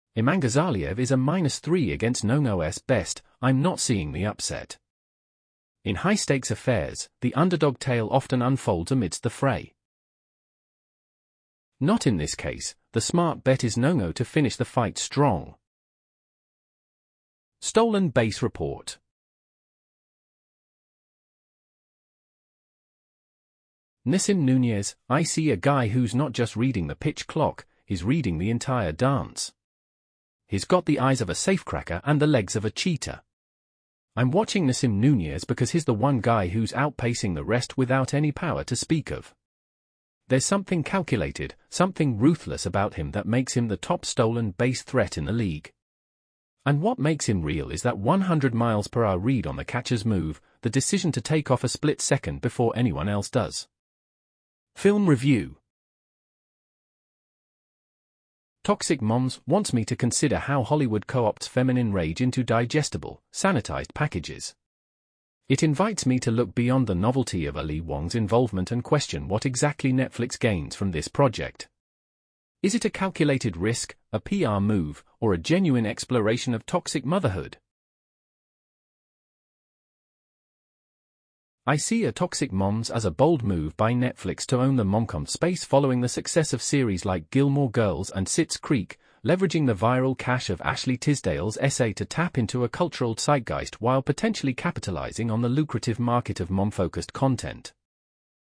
Iman Ghazaliev is a -3 against NONO's best. I'm not seeing the upset. In high-stakes affairs, the underdog tale often unfolds amidst the fray. Not in this case. The smart bet is NONO to finish the fight strong. Stolen base report. Nissim Nunez, I see a guy who's not just reading the pitch clock, he's reading the entire dance. He's got the eyes of a safecracker and the legs of a cheetah. I'm watching Nissim Nunez because he's the one guy who's outpacing the rest without any power to speak of. There's something calculated, something ruthless about him that makes him the top stolen base threat in the league. And what makes him real is that 100 miles per hour read on the catcher's move, the decision to take off a split second before anyone else does. Film review. Toxic Moms wants me to consider how Hollywood co-opts feminine rage into digestible, sanitized packages. It invites me to look beyond the novelty of Ali Wong's involvement and question what exactly Netflix gains from this project. Is it a calculated risk, a PR move, or a genuine exploration of toxic motherhood? I see a Toxic Moms as a bold move by Netflix to own the momcom space following the success of series like Gilmore Girls and Schitt's Creek, leveraging the viral cache of Ashley Tisdale's essay to tap into a cultural zeitgeist while potentially capitalizing on the lucrative market of mom-focused content.